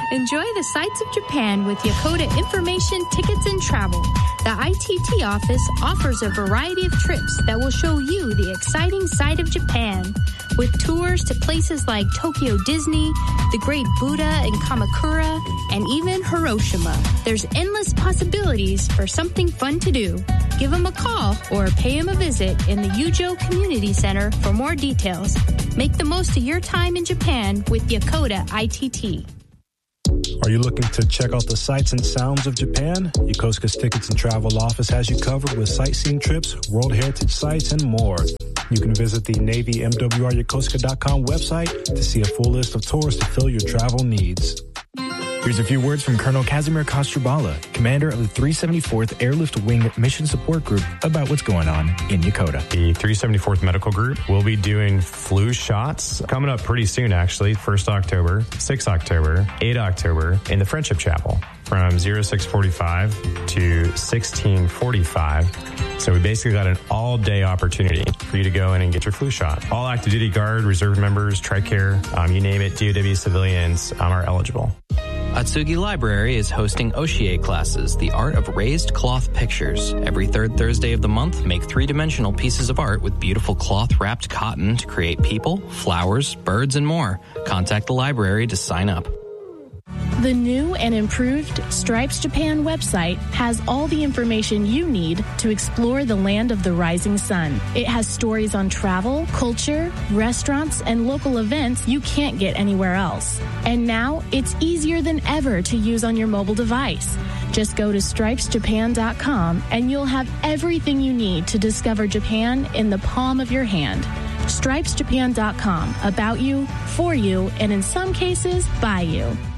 Enjoy the sights of Japan with Yakoda Information, Tickets, and Travel. The ITT office offers a variety of trips that will show you the exciting side of Japan. With tours to places like Tokyo Disney, the Great Buddha and Kamakura, and even Hiroshima. There's endless possibilities for something fun to do. Give them a call or pay them a visit in the Yujo Community Center for more details. Make the most of your time in Japan with Yakoda ITT. Are you looking to check out the sights and sounds of Japan? Yokosuka's Tickets and Travel office has you covered with sightseeing trips, World Heritage sites, and more. You can visit the NavyMWRYokosuka.com website to see a full list of tours to fill your travel needs. Here's a few words from Colonel Kazimir Kostrubala, commander of the 374th Airlift Wing Mission Support Group, about what's going on in Yokota. The 374th Medical Group will be doing flu shots coming up pretty soon, actually. 1st October, 6th October, 8 October in the Friendship Chapel from 0645 to 1645. So we basically got an all-day opportunity for you to go in and get your flu shot. All active duty guard, reserve members, TRICARE, you name it, DOW civilians are eligible. Atsugi Library is hosting Oshie classes, the art of raised cloth pictures. Every third Thursday of the month, make three-dimensional pieces of art with beautiful cloth-wrapped cotton to create people, flowers, birds, and more. Contact the library to sign up. The new and improved Stripes Japan website has all the information you need to explore the land of the rising sun. It has stories on travel, culture, restaurants, and local events you can't get anywhere else. And now it's easier than ever to use on your mobile device. Just go to stripesjapan.com and you'll have everything you need to discover Japan in the palm of your hand. stripesjapan.com, about you, for you, and in some cases, by you.